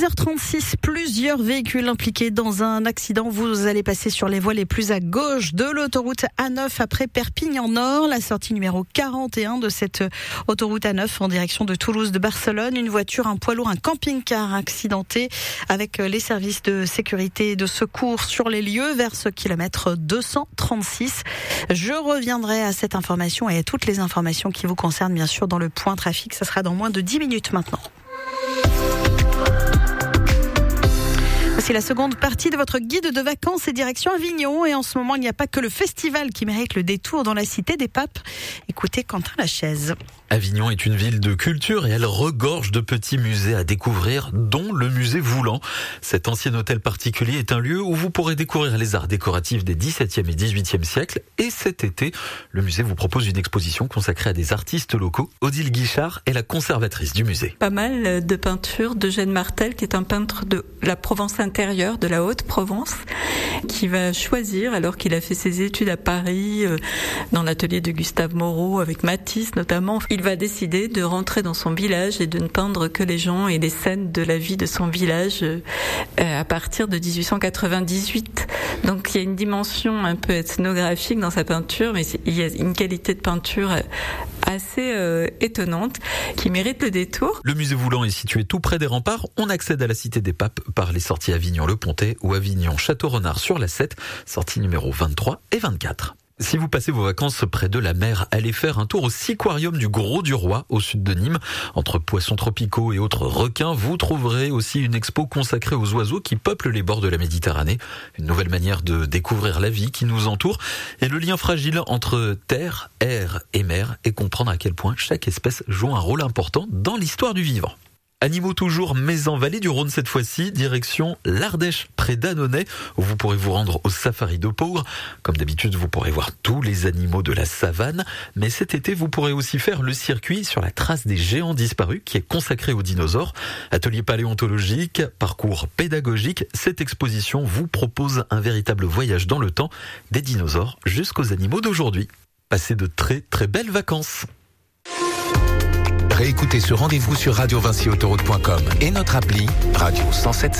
6h36, plusieurs véhicules impliqués dans un accident. Vous allez passer sur les voies les plus à gauche de l'autoroute A9 après Perpignan Nord, la sortie numéro 41 de cette autoroute A9 en direction de Toulouse de Barcelone. Une voiture, un poids lourd, un camping-car accidenté avec les services de sécurité et de secours sur les lieux vers ce kilomètre 236. Je reviendrai à cette information et à toutes les informations qui vous concernent bien sûr dans le point trafic. Ça sera dans moins de 10 minutes maintenant. C'est la seconde partie de votre guide de vacances et direction Avignon. Et en ce moment, il n'y a pas que le festival qui mérite le détour dans la Cité des Papes. Écoutez Quentin Lachaise. Avignon est une ville de culture et elle regorge de petits musées à découvrir, dont le musée Voulant. Cet ancien hôtel particulier est un lieu où vous pourrez découvrir les arts décoratifs des XVIIe et XVIIIe siècles. Et cet été, le musée vous propose une exposition consacrée à des artistes locaux. Odile Guichard est la conservatrice du musée. Pas mal de peintures d'Eugène Martel, qui est un peintre de la Provence intérieure, de la Haute-Provence, qui va choisir, alors qu'il a fait ses études à Paris, dans l'atelier de Gustave Moreau, avec Matisse notamment, il va décider de rentrer dans son village et de ne peindre que les gens et les scènes de la vie de son village à partir de 1898. Donc il y a une dimension un peu ethnographique dans sa peinture, mais il y a une qualité de peinture assez étonnante qui mérite le détour. Le musée Voulant est situé tout près des remparts. On accède à la Cité des Papes par les sorties Avignon-le-Pontet ou Avignon-Château-Renard sur la 7, sorties numéro 23 et 24. Si vous passez vos vacances près de la mer, allez faire un tour au Siquarium du Gros du Roi, au sud de Nîmes. Entre poissons tropicaux et autres requins, vous trouverez aussi une expo consacrée aux oiseaux qui peuplent les bords de la Méditerranée. Une nouvelle manière de découvrir la vie qui nous entoure et le lien fragile entre terre, air et mer et comprendre à quel point chaque espèce joue un rôle important dans l'histoire du vivant. Animaux toujours, mais en vallée du Rhône cette fois-ci, direction l'Ardèche, près d'Annonay, où vous pourrez vous rendre au safari de Peaugres. Comme d'habitude, vous pourrez voir tous les animaux de la savane, mais cet été, vous pourrez aussi faire le circuit sur la trace des géants disparus, qui est consacré aux dinosaures. Atelier paléontologique, parcours pédagogique, cette exposition vous propose un véritable voyage dans le temps, des dinosaures jusqu'aux animaux d'aujourd'hui. Passez de très très belles vacances. Réécoutez ce rendez-vous sur radiovinciautoroute.com et notre appli Radio 107.